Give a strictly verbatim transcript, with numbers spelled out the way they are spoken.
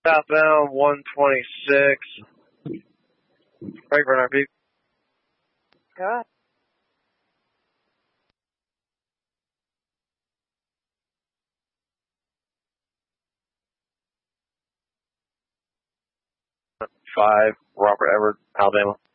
Southbound one twenty-six. Frankfurt R P. Go ahead. Five, Robert Edward, Alabama.